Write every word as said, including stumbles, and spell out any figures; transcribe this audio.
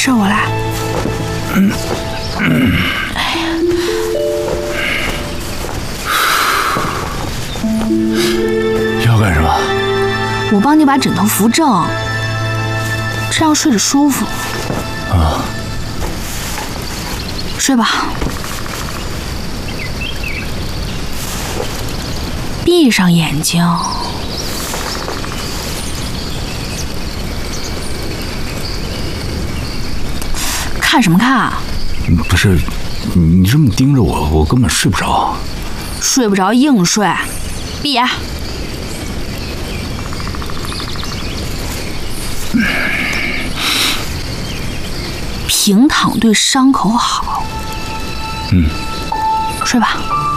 事，我来。嗯嗯。哎呀。要干什么？ 我帮你把枕头扶正，这样睡着舒服。 啊。 睡吧。闭上眼睛。看什么看啊？ 不是，你这么盯着我，我根本睡不着。 睡不着硬睡，闭眼。平躺对伤口好。 嗯。 睡吧。